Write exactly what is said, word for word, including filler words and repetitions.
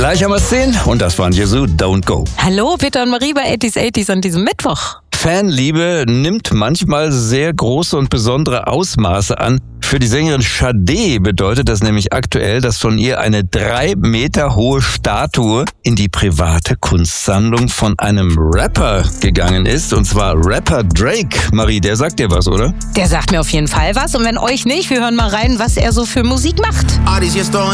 Gleich haben wir zehn und das waren Jesu Don't Go. Hallo, Peter und Marie bei achtzig achtzig an diesem Mittwoch. Fanliebe nimmt manchmal sehr große und besondere Ausmaße an. Für die Sängerin Sade bedeutet das nämlich aktuell, dass von ihr eine drei Meter hohe Statue in die private Kunstsammlung von einem Rapper gegangen ist. Und zwar Rapper Drake. Marie, der sagt dir was, oder? Der sagt mir auf jeden Fall was. Und wenn euch nicht, wir hören mal rein, was er so für Musik macht.